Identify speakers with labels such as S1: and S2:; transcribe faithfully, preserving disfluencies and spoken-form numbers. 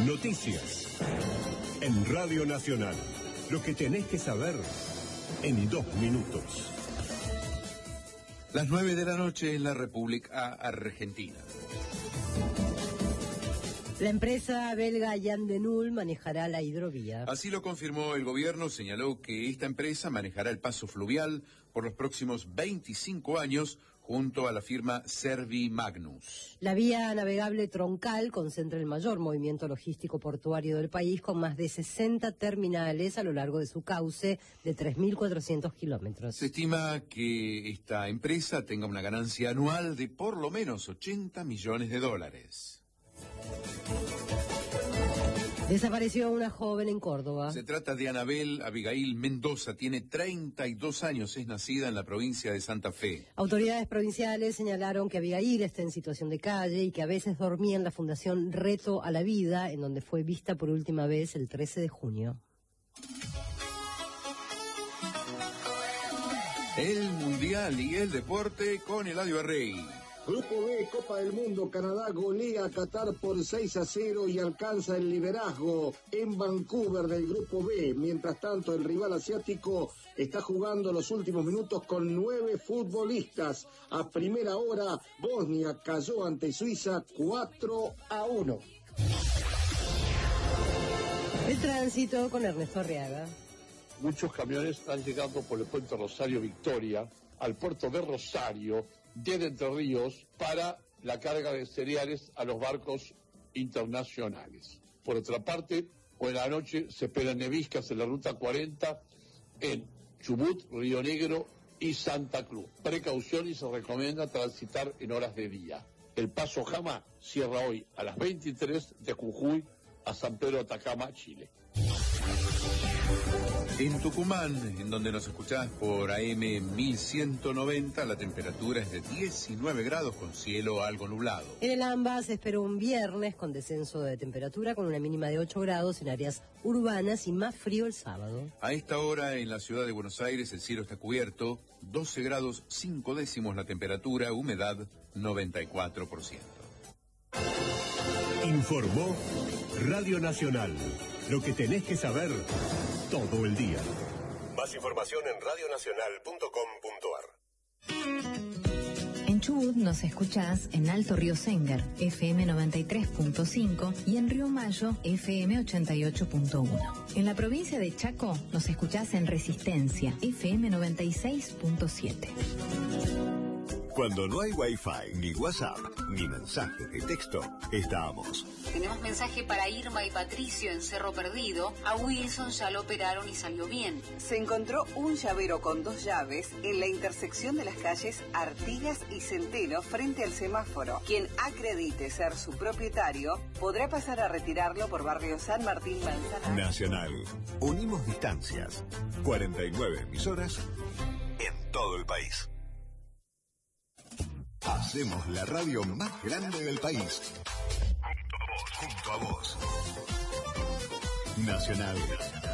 S1: Noticias. En Radio Nacional. Lo que tenés que saber en dos minutos.
S2: Las nueve de la noche en la República Argentina.
S3: La empresa belga Jan de Nul manejará la hidrovía.
S2: Así lo confirmó el gobierno, señaló que esta empresa manejará el paso fluvial por los próximos veinticinco años junto a la firma Servimagnus.
S3: La vía navegable troncal concentra el mayor movimiento logístico portuario del país con más de sesenta terminales a lo largo de su cauce de tres mil cuatrocientos kilómetros.
S2: Se estima que esta empresa tenga una ganancia anual de por lo menos ochenta millones de dólares.
S3: Desapareció una joven en Córdoba.
S2: Se trata de Anabel Abigail Mendoza, tiene treinta y dos años, es nacida en la provincia de Santa Fe.
S3: Autoridades provinciales señalaron que Abigail está en situación de calle y que a veces dormía en la Fundación Reto a la Vida, en donde fue vista por última vez el trece de junio.
S2: El Mundial y el Deporte con Eladio Arrey.
S4: Grupo B, Copa del Mundo, Canadá golea a Qatar por seis a cero y alcanza el liderazgo en Vancouver del Grupo B. Mientras tanto, el rival asiático está jugando los últimos minutos con nueve futbolistas. A primera hora, Bosnia cayó ante Suiza cuatro a uno.
S3: El tránsito con Ernesto Arriaga.
S5: Muchos camiones están llegando por el puente Rosario Victoria al puerto de Rosario, desde Entre Ríos, para la carga de cereales a los barcos internacionales. Por otra parte, hoy en la noche se esperan neviscas en la ruta cuarenta en Chubut, Río Negro y Santa Cruz. Precaución y se recomienda transitar en horas de día. El Paso Jama cierra hoy a las veintitrés de Jujuy a San Pedro de Atacama, Chile.
S2: En Tucumán, en donde nos escuchás por A M mil ciento noventa, la temperatura es de diecinueve grados con cielo algo nublado.
S3: En el AMBA se espera un viernes con descenso de temperatura con una mínima de ocho grados en áreas urbanas y más frío el sábado.
S2: A esta hora en la ciudad de Buenos Aires el cielo está cubierto, doce grados cinco décimos la temperatura, humedad noventa y cuatro por ciento.
S1: Informó Radio Nacional. Lo que tenés que saber todo el día. Más información en radionacional punto com punto ar.
S6: En Chubut nos escuchás en Alto Río Sengar, F M noventa y tres punto cinco y en Río Mayo, F M ochenta y ocho punto uno. En la provincia de Chaco nos escuchás en Resistencia, F M noventa y seis punto siete.
S7: Cuando no hay Wi-Fi, ni WhatsApp, ni mensaje de texto, estamos.
S8: Tenemos mensaje para Irma y Patricio en Cerro Perdido. A Wilson ya lo operaron y salió bien.
S9: Se encontró un llavero con dos llaves en la intersección de las calles Artigas y Centeno frente al semáforo. Quien acredite ser su propietario podrá pasar a retirarlo por barrio San Martín Manzanares.
S7: Nacional. Unimos distancias. cuarenta y nueve emisoras en todo el país. Hacemos la radio más grande del país. Junto a vos. Junto a vos. Nacional.